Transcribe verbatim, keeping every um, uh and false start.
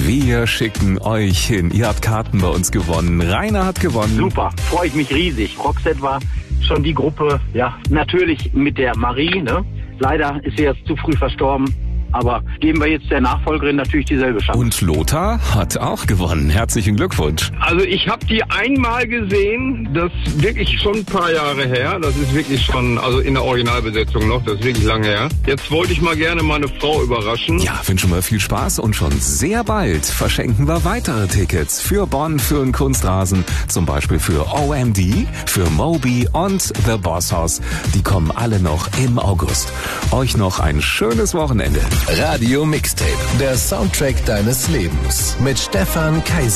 Wir schicken euch hin. Ihr habt Karten bei uns gewonnen. Rainer hat gewonnen. Super, freue ich mich riesig. Roxette war schon die Gruppe, ja, natürlich mit der Marie, ne? Leider ist sie jetzt zu früh verstorben. Aber geben wir jetzt der Nachfolgerin natürlich dieselbe Chance. Und Lothar hat auch gewonnen. Herzlichen Glückwunsch. Also ich habe die einmal gesehen, das ist wirklich schon ein paar Jahre her. Das ist wirklich schon, also in der Originalbesetzung noch, das ist wirklich lange her. Jetzt wollte ich mal gerne meine Frau überraschen. Ja, wünschen wir viel Spaß und schon sehr bald verschenken wir weitere Tickets für Bonn, für den Kunstrasen, zum Beispiel für O M D, für Moby und The Boss House. Die kommen alle noch im August. Euch noch ein schönes Wochenende. Radio Mixtape, der Soundtrack deines Lebens mit Stefan Kaiser.